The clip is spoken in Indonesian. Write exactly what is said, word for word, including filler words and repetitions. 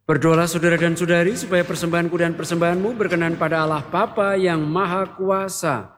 Berdoalah saudara dan saudari supaya persembahanku dan persembahanmu berkenan pada Allah Bapa yang Maha Kuasa.